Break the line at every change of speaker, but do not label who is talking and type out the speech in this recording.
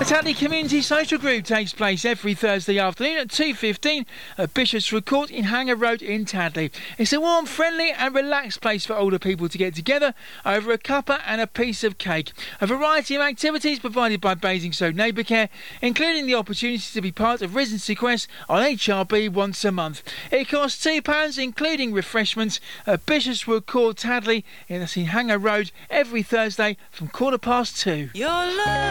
Tadley Community Social Group takes place every Thursday afternoon at 2:15 at Bishopswood Court in Hanger Road in Tadley. It's a warm, friendly and relaxed place for older people to get together over a cuppa and a piece of cake. A variety of activities provided by Basingstoke Neighbour Care, including the opportunity to be part of Residency Quest on HRB once a month. It costs £2 including refreshments at Bishopswood Court, Tadley in Hanger Road every Thursday from 2:15.